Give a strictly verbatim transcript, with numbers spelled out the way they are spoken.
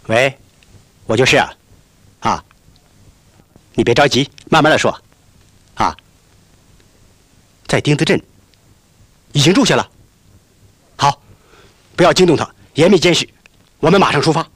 喂，我就是啊，啊，你别着急，慢慢的说，啊，在丁字镇已经住下了。好，不要惊动他，严密监视，我们马上出发。